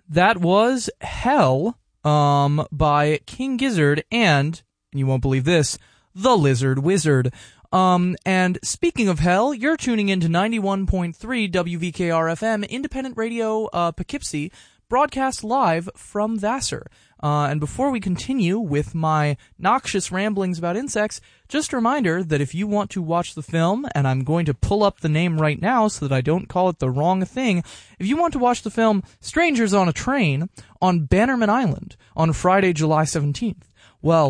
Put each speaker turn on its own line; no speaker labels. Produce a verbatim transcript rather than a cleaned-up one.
That was Hell um, by King Gizzard and, you won't believe this, The Lizard Wizard. Um, and speaking of hell, you're tuning into ninety-one point three W V K R F M, independent radio uh, Poughkeepsie, broadcast live from Vassar. Uh, and before we continue with my noxious ramblings about insects, just a reminder that if you want to watch the film, and I'm going to pull up the name right now so that I don't call it the wrong thing, if you want to watch the film Strangers on a Train on Bannerman Island on Friday, July seventeenth, well,